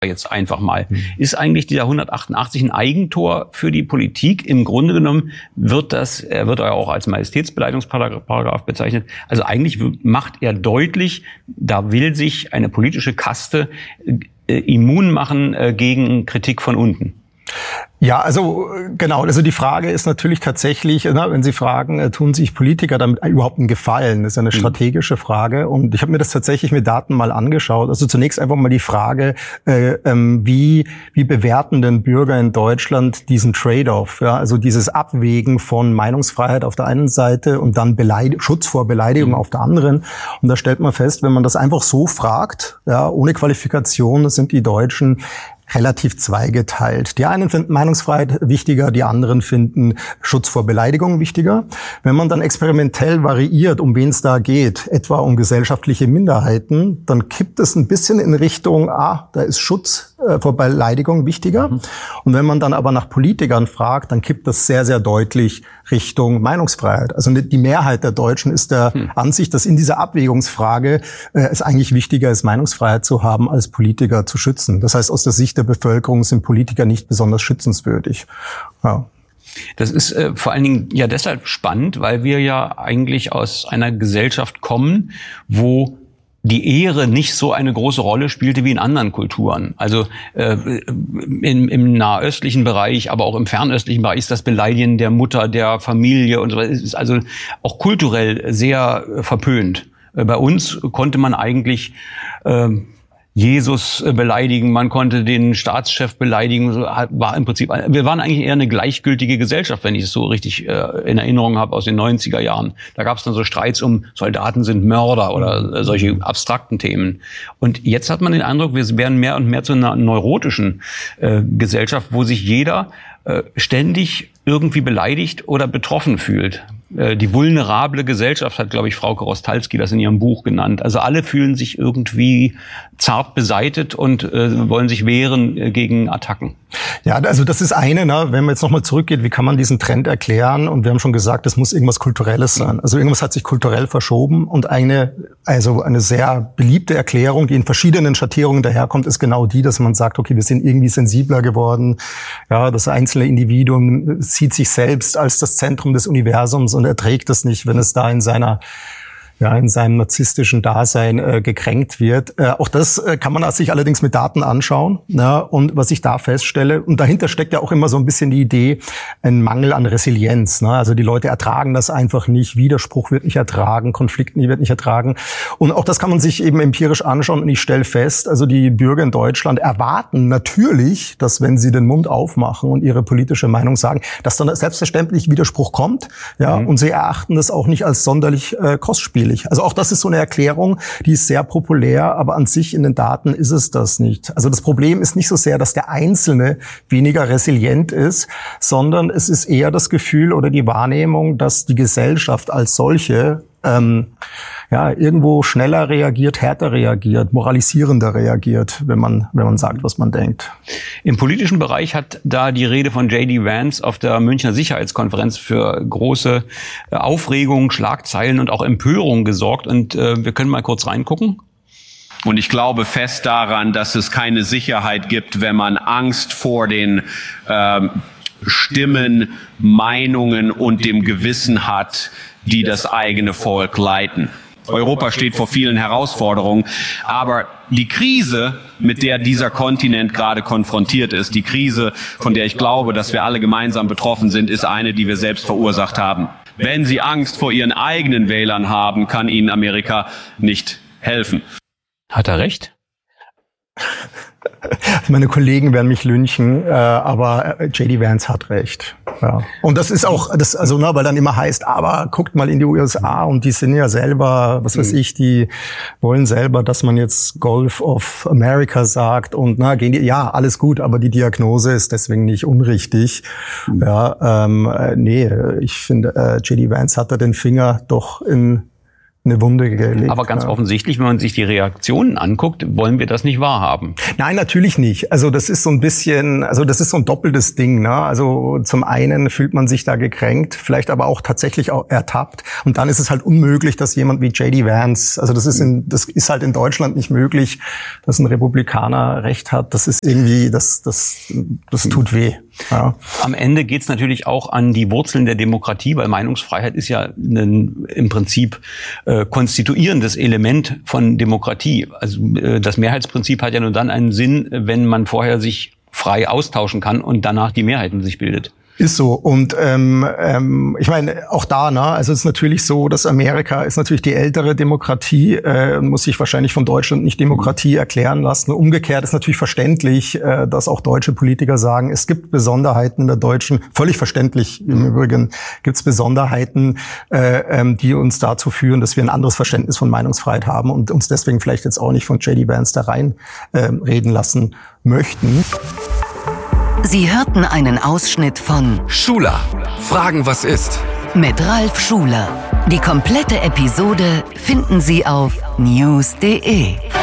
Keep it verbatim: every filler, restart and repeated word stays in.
jetzt einfach mal. Mhm. Ist eigentlich dieser hundertachtundachtzig ein Eigentor für die Politik? Im Grunde genommen wird das, er wird ja auch als Majestätsbeleidigungsparagraf bezeichnet. Also eigentlich macht er deutlich, da will sich eine politische Kaste äh, immun machen äh, gegen Kritik von unten. Ja, also genau. Also die Frage ist natürlich tatsächlich, ne, wenn Sie fragen, tun sich Politiker damit überhaupt einen Gefallen? Das ist eine strategische Frage. Und ich habe mir das tatsächlich mit Daten mal angeschaut. Also zunächst einfach mal die Frage, äh, ähm, wie wie bewerten denn Bürger in Deutschland diesen Trade-off? Ja, also dieses Abwägen von Meinungsfreiheit auf der einen Seite und dann Beleid- Schutz vor Beleidigung mhm. auf der anderen. Und da stellt man fest, wenn man das einfach so fragt, ja, ohne Qualifikation, sind die Deutschen relativ zweigeteilt. Die einen finden Meinungsfreiheit wichtiger, die anderen finden Schutz vor Beleidigung wichtiger. Wenn man dann experimentell variiert, um wen es da geht, etwa um gesellschaftliche Minderheiten, dann kippt es ein bisschen in Richtung, ah, da ist Schutz äh, vor Beleidigung wichtiger. Mhm. Und wenn man dann aber nach Politikern fragt, dann kippt das sehr, sehr deutlich Richtung Meinungsfreiheit. Also die Mehrheit der Deutschen ist der mhm. Ansicht, dass in dieser Abwägungsfrage äh, es eigentlich wichtiger ist, Meinungsfreiheit zu haben, als Politiker zu schützen. Das heißt, aus der Sicht der Bevölkerung sind Politiker nicht besonders schützenswürdig. Ja. Das ist äh, vor allen Dingen ja deshalb spannend, weil wir ja eigentlich aus einer Gesellschaft kommen, wo die Ehre nicht so eine große Rolle spielte wie in anderen Kulturen. Also äh, im, im nahöstlichen Bereich, aber auch im fernöstlichen Bereich ist das Beleidigen der Mutter, der Familie und so weiter. Es ist also auch kulturell sehr äh, verpönt. Äh, bei uns konnte man eigentlich äh, Jesus beleidigen, man konnte den Staatschef beleidigen, war im Prinzip, wir waren eigentlich eher eine gleichgültige Gesellschaft, wenn ich es so richtig äh, in Erinnerung habe aus den neunziger Jahren. Da gab es dann so Streits um Soldaten sind Mörder oder äh, solche abstrakten Themen. Und jetzt hat man den Eindruck, wir werden mehr und mehr zu einer neurotischen äh, Gesellschaft, wo sich jeder äh, ständig irgendwie beleidigt oder betroffen fühlt. Die vulnerable Gesellschaft hat, glaube ich, Frau Rostalski das in ihrem Buch genannt. Also alle fühlen sich irgendwie zart beseitet und äh, wollen sich wehren äh, gegen Attacken. Ja, also das ist eine, ne, wenn man jetzt nochmal zurückgeht, wie kann man diesen Trend erklären? Und wir haben schon gesagt, es muss irgendwas Kulturelles sein. Also irgendwas hat sich kulturell verschoben und eine, also eine sehr beliebte Erklärung, die in verschiedenen Schattierungen daherkommt, ist genau die, dass man sagt, okay, wir sind irgendwie sensibler geworden. Ja, das einzelne Individuum sieht sich selbst als das Zentrum des Universums und erträgt es nicht, wenn es da in seiner ja, in seinem narzisstischen Dasein äh, gekränkt wird. Äh, auch das äh, kann man sich allerdings mit Daten anschauen. Ja, und was ich da feststelle, und dahinter steckt ja auch immer so ein bisschen die Idee, ein Mangel an Resilienz. Ne? Also die Leute ertragen das einfach nicht, Widerspruch wird nicht ertragen, Konflikt wird nicht ertragen. Und auch das kann man sich eben empirisch anschauen. Und ich stelle fest, also die Bürger in Deutschland erwarten natürlich, dass wenn sie den Mund aufmachen und ihre politische Meinung sagen, dass dann selbstverständlich Widerspruch kommt. Ja, mhm. Und sie erachten das auch nicht als sonderlich äh, kostspielig. Also auch das ist so eine Erklärung, die ist sehr populär, aber an sich in den Daten ist es das nicht. Also das Problem ist nicht so sehr, dass der Einzelne weniger resilient ist, sondern es ist eher das Gefühl oder die Wahrnehmung, dass die Gesellschaft als solche ähm, ja irgendwo schneller reagiert, härter reagiert, moralisierender reagiert, wenn man wenn man sagt, was man denkt. Im politischen Bereich hat da die Rede von J D Vance auf der Münchner Sicherheitskonferenz für große Aufregung, Schlagzeilen und auch Empörung gesorgt. Und äh, wir können mal kurz reingucken. Und ich glaube fest daran, dass es keine Sicherheit gibt, wenn man Angst vor den ähm, Stimmen, Meinungen und dem Gewissen hat, die das eigene Volk leiten. Europa steht vor vielen Herausforderungen, aber die Krise, mit der dieser Kontinent gerade konfrontiert ist, die Krise, von der ich glaube, dass wir alle gemeinsam betroffen sind, ist eine, die wir selbst verursacht haben. Wenn Sie Angst vor Ihren eigenen Wählern haben, kann Ihnen Amerika nicht helfen. Hat er recht? Meine Kollegen werden mich lynchen, äh, aber J D Vance hat recht. Ja. Und das ist auch, das, also, ne, weil dann immer heißt, aber guckt mal in die U S A und die sind ja selber, was weiß ich, die wollen selber, dass man jetzt Gulf of America sagt und na, gehen die, ja, alles gut, aber die Diagnose ist deswegen nicht unrichtig. Mhm. Ja, ähm, nee, ich finde, äh, J D Vance hat da den Finger doch in eine Wunde gelegt. Aber ganz ja. offensichtlich, wenn man sich die Reaktionen anguckt, wollen wir das nicht wahrhaben. Nein, natürlich nicht. Also das ist so ein bisschen, also das ist so ein doppeltes Ding. Ne? Also zum einen fühlt man sich da gekränkt, vielleicht aber auch tatsächlich auch ertappt. Und dann ist es halt unmöglich, dass jemand wie J D Vance, also das ist in, das ist halt in Deutschland nicht möglich, dass ein Republikaner Recht hat. Das ist irgendwie, das, das, das tut weh. Ja. Am Ende geht's natürlich auch an die Wurzeln der Demokratie, weil Meinungsfreiheit ist ja ein, im Prinzip äh, konstituierendes Element von Demokratie. Also äh, das Mehrheitsprinzip hat ja nur dann einen Sinn, wenn man vorher sich frei austauschen kann und danach die Mehrheiten sich bildet. Ist so. Und ähm, ähm, ich meine, auch da, ne, also es ist natürlich so, dass Amerika ist natürlich die ältere Demokratie, äh, muss sich wahrscheinlich von Deutschland nicht Demokratie erklären lassen. Umgekehrt ist natürlich verständlich, äh, dass auch deutsche Politiker sagen, es gibt Besonderheiten in der deutschen, völlig verständlich im Übrigen, gibt es Besonderheiten, äh, ähm, die uns dazu führen, dass wir ein anderes Verständnis von Meinungsfreiheit haben und uns deswegen vielleicht jetzt auch nicht von J D Vance da rein äh, reden lassen möchten. Sie hörten einen Ausschnitt von Schuler. Fragen, was ist? Mit Ralf Schuler. Die komplette Episode finden Sie auf news punkt de.